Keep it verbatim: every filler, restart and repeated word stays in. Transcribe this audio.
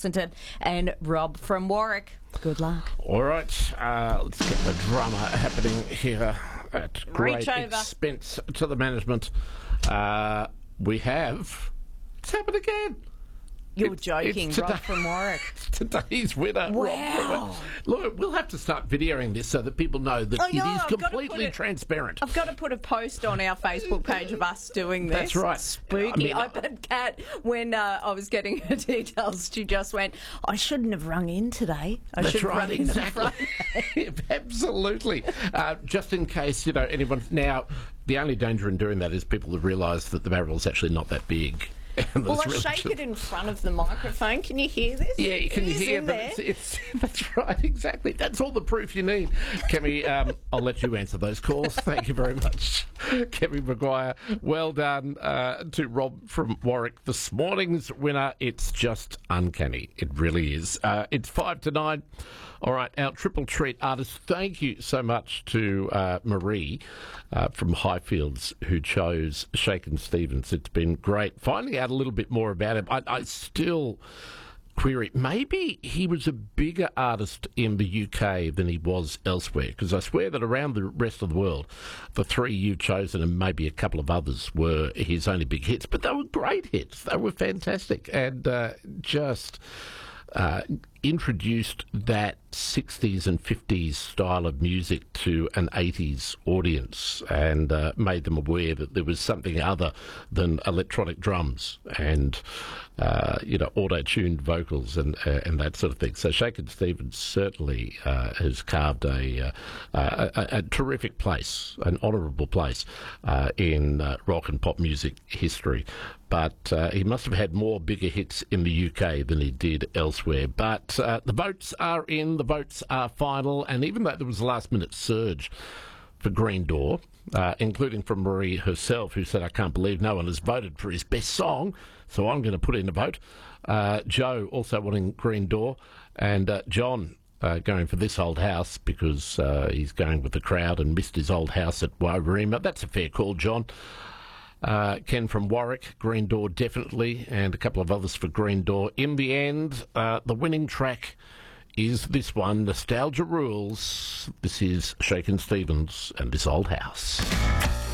Lexington, and Rob from Warwick. Good luck. All right, uh, let's get the drama happening here at great Reach over. expense to the management. Uh, we have... It's happened again. You're It's- joking, it's Rob today- from Warwick. Today's winner. Wow. Rob from- Look, we'll have to start videoing this so that people know that Oh, it yeah, is I've gotta completely put it- transparent. I've got to put a post on our Facebook page of us doing this. That's right. Spooky. I I, mean, bet Kat, when uh, I was getting her details, she just went, I shouldn't have rung in today. I That's should have right, rung in the exactly. front. Absolutely. Uh, just in case, you know, anyone... Now, the only danger in doing that is people have realised that the barrel's actually not that big. And Well, I there's really shake it in front of the microphone. Can you hear this? Yeah, can It you is hear in that? there. It's, it's, that's right, exactly. That's all the proof you need. Kemi, um, I'll let you answer those calls. Thank you very much. Kemi Maguire, well done uh, to Rob from Warwick. This morning's winner, it's just uncanny. It really is. Uh, it's five to nine. All right, our triple treat artist, thank you so much to uh, Marie uh, from Highfields who chose Shakin' Stevens. It's been great finding out a little bit more about him. I, I still query, maybe he was a bigger artist in the U K than he was elsewhere, because I swear that around the rest of the world, the three you've chosen and maybe a couple of others were his only big hits, but they were great hits. They were fantastic and uh, just... Uh, introduced that sixties and fifties style of music to an eighties audience and uh, made them aware that there was something other than electronic drums and, uh, you know, auto-tuned vocals and uh, and that sort of thing. So Shakin' Stevens certainly uh, has carved a, uh, a, a, a terrific place, an honourable place uh, in uh, rock and pop music history. But uh, he must have had more bigger hits in the U K than he did elsewhere. But uh, the votes are in, the votes are final, and even though there was a last-minute surge for Green Door, uh, including from Marie herself, who said, I can't believe no one has voted for his best song, so I'm going to put in a vote. Uh, Joe also wanting Green Door, and uh, John uh, going for This Old House because uh, he's going with the crowd and missed his old house at Wairima. That's a fair call, John. Uh, Ken from Warwick, Green Door definitely, and a couple of others for Green Door. In the end, uh, the winning track is this one, Nostalgia Rules. This is Shakin' Stevens and This Old House.